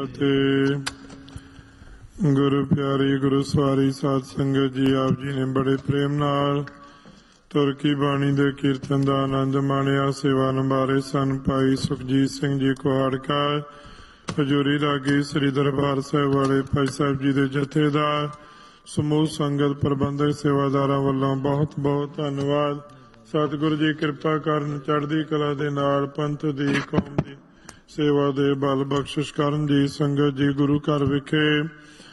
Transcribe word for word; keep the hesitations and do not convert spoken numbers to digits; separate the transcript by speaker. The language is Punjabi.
Speaker 1: ਫਤਿਹ। ਗੁਰੂ ਪਿਆਰੀ ਗੁਰੂ ਸਵਾਰੀ ਸਾਧ ਸੰਗਤ ਜੀ, ਆਪ ਜੀ ਨੇ ਬੜੇ ਪ੍ਰੇਮ ਨਾਲ ਤੁਰ ਕੀ ਬਾਣੀ ਦੇ ਕੀਰਤਨ ਦਾ ਆਨੰਦ ਮਾਣਿਆ। ਸੇਵਾ ਨਿਭਾਰੇ ਸਨ ਭਾਈ ਸੁਖਜੀਤ ਸਿੰਘ ਜੀ ਕੁਹਾੜਕਾ, ਹਜ਼ੂਰੀ ਰਾਗੀ ਸ੍ਰੀ ਦਰਬਾਰ ਸਾਹਿਬ ਵਾਲੇ ਭਾਈ ਸਾਹਿਬ ਜੀ ਦੇ ਜਥੇਦਾਰ, ਸਮੂਹ ਸੰਗਤ ਪ੍ਰਬੰਧਕ ਸੇਵਾਦਾਰਾਂ ਵੱਲੋਂ ਬਹੁਤ ਬਹੁਤ ਧੰਨਵਾਦ। ਸਤਿਗੁਰੂ ਜੀ ਕਿਰਪਾ ਕਰਨ, ਚੜ੍ਹਦੀ ਕਲਾ ਦੇ ਨਾਲ ਪੰਥ ਦੀ ਕੌਮ ਦੀ ਸੇਵਾ ਦੇ ਬਲ ਬਖਸ਼ਿਸ਼ ਕਰਨ ਜੀ। ਸੰਗਤ ਜੀ, ਗੁਰੂ ਘਰ ਵਿਖੇ